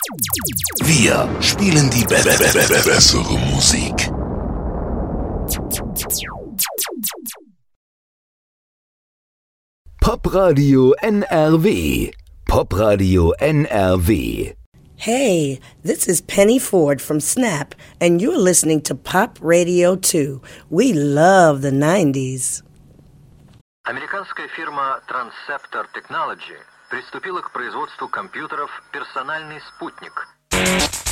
Wir spielen die bessere Musik. Popradio NRW. Popradio NRW. Hey, this is Penny Ford from Snap, and you're listening to Pop Radio 2. We love the 90s. Американская фирма Transceptor Technology приступила к производству компьютеров «Персональный спутник».